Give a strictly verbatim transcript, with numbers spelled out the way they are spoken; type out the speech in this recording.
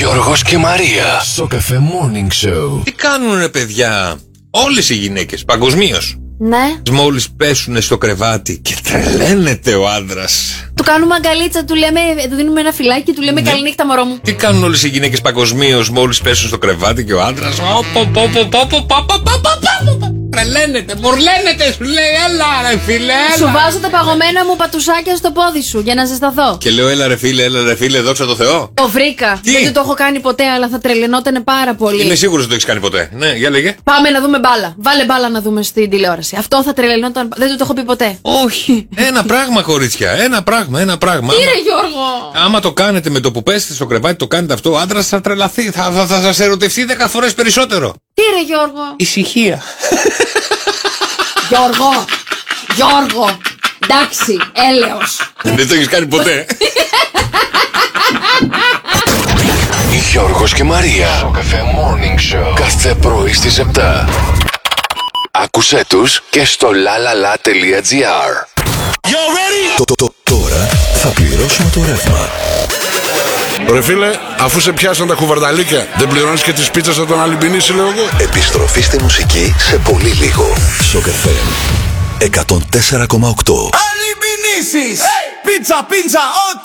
Γιώργος και Μαρία. Σοκαφέ Morning Show. Τι κάνουνε παιδιά όλες οι γυναίκες παγκοσμίως? Ναι. Μόλις πέσουνε στο κρεβάτι και τρελαίνεται ο άντρας. Του κάνουμε αγκαλίτσα, του λέμε, του δίνουμε ένα φυλάκι και του λέμε Ναι. καληνύχτα μωρό μου. Τι κάνουν όλες οι γυναίκες παγκοσμίως μόλις πέσουν στο κρεβάτι και ο άντρας τρελαίνεται, μουρλαίνεται, σου λέει έλα ρε φίλε, έλα. Σου βάζω τα παγωμένα μου πατουσάκια στο πόδι σου για να ζεσταθώ. Και λέω έλα ρε φίλε, έλα ρε φίλε, δόξα τω Θεώ. Το βρήκα. Τι? Δεν το έχω κάνει ποτέ, αλλά θα τρελαινότανε πάρα πολύ. Είμαι σίγουρος ότι το έχεις κάνει ποτέ. Ναι, για λέγε. Πάμε να δούμε μπάλα. Βάλε μπάλα να δούμε στην τηλεόραση. Αυτό θα τρελαινόταν. Δεν του το έχω πει ποτέ. Όχι. Ένα πράγμα, κορίτσια. Ένα πράγμα, ένα πράγμα. Τι ρε Γιώργο. Άμα το κάνετε με το που πέσετε στο κρεβάτι, το κάνετε αυτό, ο άντρας θα τρελαθεί. Θα, θα, θα σας ερωτευτεί δέκα φορές περισσότερο. Τι ρε Γιώργο. Ησυχία. Γιώργο. Γιώργο. Εντάξει, έλεος. Δεν το έχεις κάνει ποτέ. Γιώργος και Μαρία. Σοκαφέ Morning Show. Κάθε πρωί στις επτά. Άκουσέ τους και στο lalala.gr. Το, το, το, τώρα θα πληρώσουμε το ρεύμα. Ρε φίλε, αφού σε πιάσαν τα κουβαρνταλίκια, δεν πληρώνεις και τις πίτσες από τον Αλυμπινίση, λέω εγώ. Επιστροφή στη μουσική σε πολύ λίγο. Σοκαφέ εκατόν τέσσερα κόμμα οκτώ. Αλυμπινίσεις! Πίτσα, πίτσα, οκ!